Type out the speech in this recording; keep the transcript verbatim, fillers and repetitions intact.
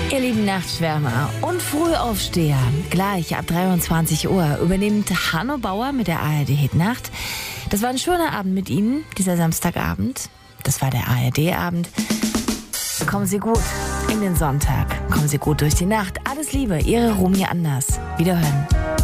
Ihr lieben Nachtschwärmer und Frühaufsteher, gleich ab dreiundzwanzig Uhr übernimmt Hanno Bauer mit der A R D Hit Nacht. Das war ein schöner Abend mit Ihnen, dieser Samstagabend. Das war der A R D-Abend. Kommen Sie gut in den Sonntag. Kommen Sie gut durch die Nacht. Alles Liebe, Ihre Romy Anders. Wiederhören.